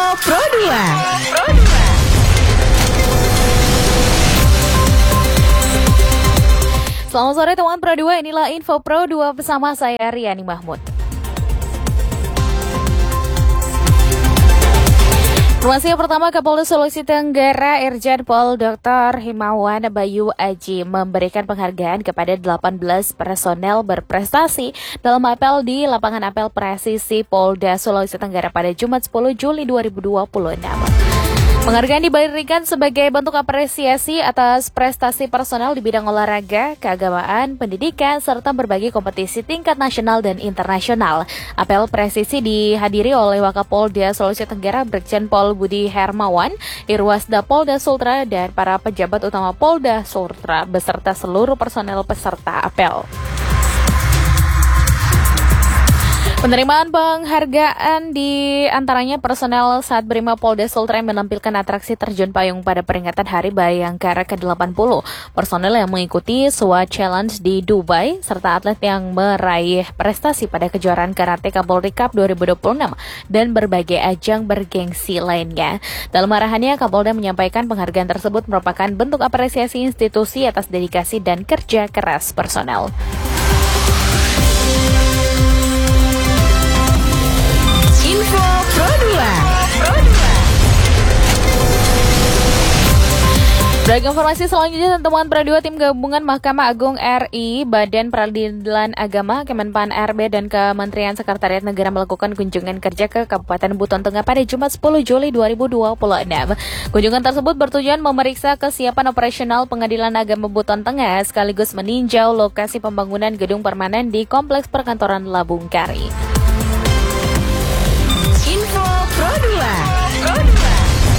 Pro 2. Selamat sore teman Pro 2, inilah Info Pro 2 bersama saya Riani Mahmud. Informasi yang pertama, Kapolda Sulawesi Tenggara Irjen Pol Dr. Himawan Bayu Aji memberikan penghargaan kepada 18 personel berprestasi dalam apel di lapangan apel presisi Polda Sulawesi Tenggara pada Jumat 10 Juli 2026. Penghargaan diberikan sebagai bentuk apresiasi atas prestasi personel di bidang olahraga, keagamaan, pendidikan, serta berbagai kompetisi tingkat nasional dan internasional. Apel presisi dihadiri oleh Wakapolda Sulawesi Tenggara Brigjen Pol Budi Hermawan, Irwasda Polda Sultra, dan para pejabat utama Polda Sultra beserta seluruh personel peserta apel. Penerimaan penghargaan di antaranya personel saat Brimob Polda Sultra yang menampilkan atraksi terjun payung pada peringatan Hari Bayangkara ke-80, personel yang mengikuti SWAT Challenge di Dubai, serta atlet yang meraih prestasi pada kejuaraan Karate Kapolri Cup 2026 dan berbagai ajang bergengsi lainnya. Dalam arahannya, Kapolda menyampaikan penghargaan tersebut merupakan bentuk apresiasi institusi atas dedikasi dan kerja keras personel. Info Pro 2. Beragam informasi selanjutnya, teman Pro 2, tim gabungan Mahkamah Agung RI, Badan Peradilan Agama, Kemenpan RB, dan Kementerian Sekretariat Negara melakukan kunjungan kerja ke Kabupaten Buton Tengah pada Jumat 10 Juli 2026. Kunjungan tersebut bertujuan memeriksa kesiapan operasional Pengadilan Agama Buton Tengah sekaligus meninjau lokasi pembangunan gedung permanen di Kompleks Perkantoran Labung Kari. Info Pro 2.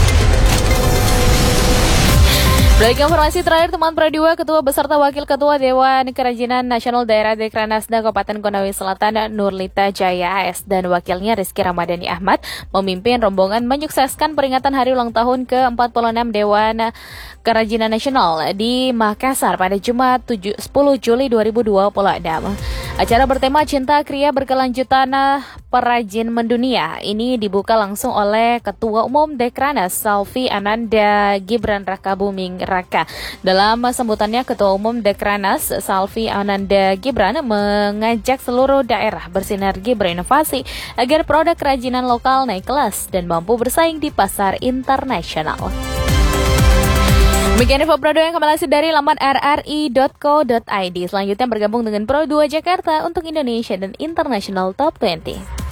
Beragam informasi terakhir, teman Pro 2, Ketua beserta Wakil Ketua Dewan Kerajinan Nasional Daerah Dekranasda Kabupaten Konawe Selatan Nurlita Jaya AS dan wakilnya Rizky Ramadhani Ahmad memimpin rombongan menyukseskan peringatan hari ulang tahun ke-46 Dewan Kerajinan Nasional di Makassar pada Jumat 10 Juli 2026. Acara bertema Cinta Kriya Berkelanjutan Perajin Mendunia ini dibuka langsung oleh Ketua Umum Dekranas Salvi Ananda Gibran Raka Buming Raka. Dalam sambutannya, Ketua Umum Dekranas Salvi Ananda Gibran mengajak seluruh daerah bersinergi berinovasi agar produk kerajinan lokal naik kelas dan mampu bersaing di pasar internasional. Demikian Info Pro 2 yang kembali dari laman rri.co.id. Selanjutnya bergabung dengan Pro 2 Jakarta untuk Indonesia dan International Top 20.